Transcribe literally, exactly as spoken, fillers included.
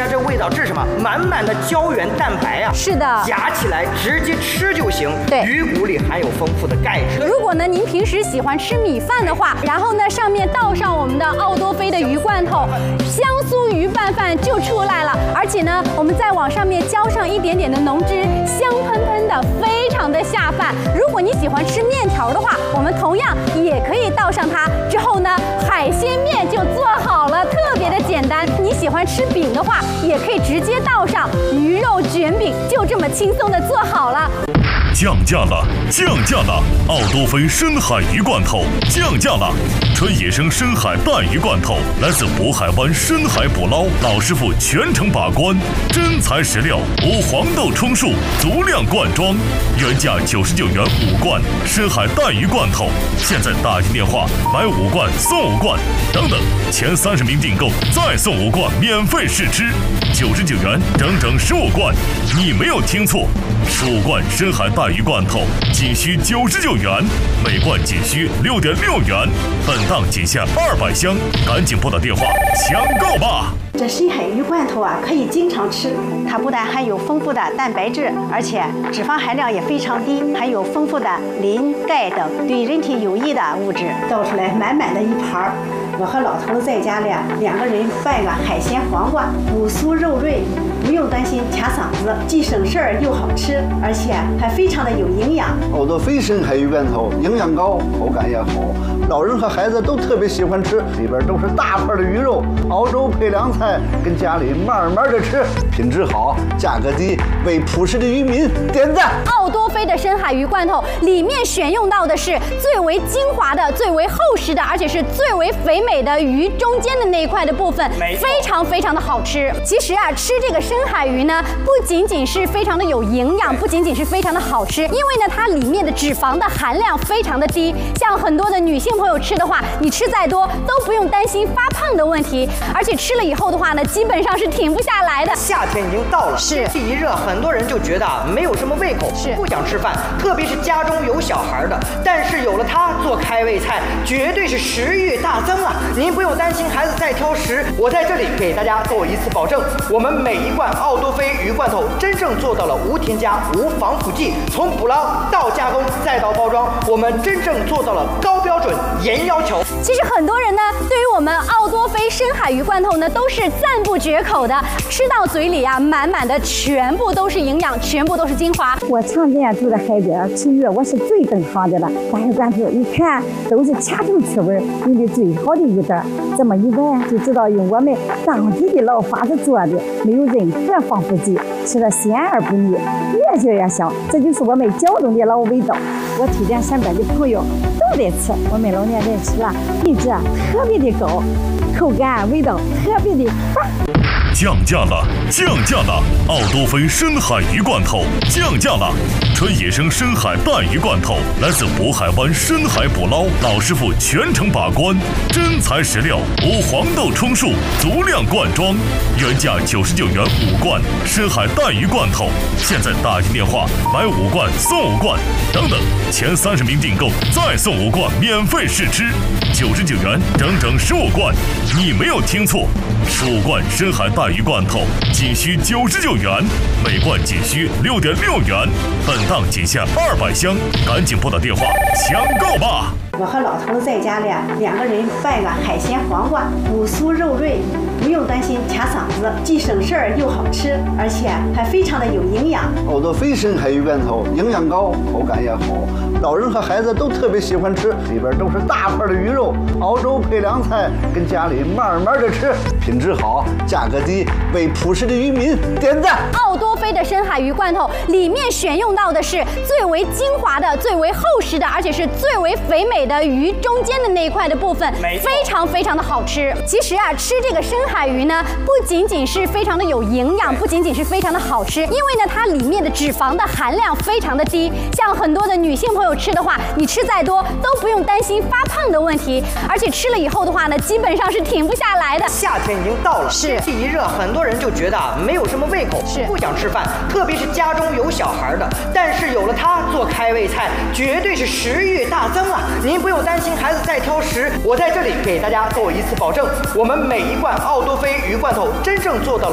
家这味道，这是什么？满满的胶原蛋白啊！ 是的， 夹起来直接吃就行。 对， 鱼骨里含有丰富的钙质。 如果呢您平时喜欢吃米饭的话，然后呢上面倒上我们的奥多菲的鱼罐头，香酥鱼拌饭就出来了。而且呢，我们再往上面浇上一点点的浓汁，香喷喷的，非常的下饭。如果你喜欢吃面条的话，我们同样也可以倒上它。之后呢，海鲜面就做好了，特别的简单。你喜欢吃饼的话，也可以直接倒上鱼肉卷饼，就这么轻松的做好了。 降价了，降价了！奥多菲深海鱼罐头降价了，纯野生深海带鱼罐头，来自渤海湾深海捕捞，老师傅全程把关，真材实料，无黄豆充数，足量灌装，原价九十九元五罐深海带鱼罐头，现在打进电话买五罐送五罐，等等，前三十名订购再送五罐免费试吃，九十九元整整十五罐，你没有听错，十五罐深海带鱼罐头仅需九十九元，每罐仅需六点六元，本档仅限二百箱，赶紧拨打电话抢购吧！ 这深海鱼罐头啊，可以经常吃。它不但含有丰富的蛋白质，而且脂肪含量也非常低，含有丰富的磷、钙等对人体有益的物质。倒出来满满的一盘儿，我和老头子在家里啊，两个人拌个海鲜黄瓜，骨酥肉润，不用担心卡嗓子，既省事儿又好吃，而且还非常的有营养。 奥多菲深海鱼罐头营养高，口感也好，老人和孩子都特别喜欢吃，里边都是大块的鱼肉，熬粥配凉菜，跟家里慢慢的吃，品质好，价格低，为朴实的渔民点赞。 奥多菲的深海鱼罐头里面选用到的是最为精华的、最为厚实的，而且是最为肥美的鱼中间的那一块的部分，非常非常的好吃。其实啊，吃这个深海鱼呢，不仅仅是非常的有营养，不仅仅是非常的好吃，因为呢，它里面的脂肪的含量非常的低。像很多的女性朋友吃的话，你吃再多都不用担心发胖的问题，而且吃了以后的话呢，基本上是停不下来的。 夏天已经到了， 是天气一热，很多人就觉得没有什么胃口， 是不想吃饭，特别是家中有小孩的。但是有了它做开胃菜，绝对是食欲大增啊！您不用担心孩子再挑食，我在这里给大家做一次保证，我们每一罐奥多菲鱼罐头真正做到了无添加、无防腐剂，从捕捞到加工再到包装，我们真正做到了高标准、严要求。 其实很多人呢，对于我们奥多菲深海鱼罐头呢，都是赞不绝口的，吃到嘴里啊，满满的全部都是营养，全部都是精华。 我常年住在海边吃鱼，我是最懂行的了。大鱼罐头一看都是掐头去味，用的最好的鱼蛋，这么一闻就知道用我们当地的老法子做的，没有任何防腐剂，吃了鲜而不腻，越嚼越香，这就是我们胶东的老味道。我推荐身边的朋友都得吃，我们老年人吃了品质特别的高，口感味道特别的棒。 降价了，降价了！奥多菲深海鱼罐头降价了，纯野生深海带鱼罐头，来自渤海湾深海捕捞，老师傅全程把关，真材实料，无黄豆充数，足量灌装，原价九十九元五罐深海带鱼罐头，现在打进电话买五罐送五罐，等等，前三十名订购再送五罐免费试吃，九十九元整整十五罐，你没有听错，十五罐深海带鱼罐头仅需九十九元，每罐仅需六点六元，本档仅限二百箱，赶紧拨打电话抢购吧！ 我和老头子在家里啊，两个人拌个海鲜黄瓜，骨酥肉润，不用担心卡嗓子，既省事儿又好吃，而且还非常的有营养。 奥多菲深海鱼罐头营养高，口感也好，老人和孩子都特别喜欢吃，里边都是大块的鱼肉，熬粥配凉菜，跟家里慢慢的吃，品质好，价格低，为朴实的渔民点赞。 奥多菲的深海鱼罐头里面选用到的是最为精华的、最为厚实的，而且是最为肥美的鱼中间的那一块的部分，非常非常的好吃。其实啊，吃这个深海鱼呢，不仅仅是非常的有营养，不仅仅是非常的好吃，因为呢，它里面的脂肪的含量非常的低。像很多的女性朋友吃的话，你吃再多都不用担心发胖的问题，而且吃了以后的话呢，基本上是停不下来的。 夏天已经到了， 是天气一热，很多人就觉得没有什么胃口， 是不想吃饭，特别是家中有小孩的。但是有了它做开胃菜，绝对是食欲大增啊！您不用担心孩子再挑食，我在这里给大家做一次保证，我们每一罐奥多菲鱼罐头真正做到了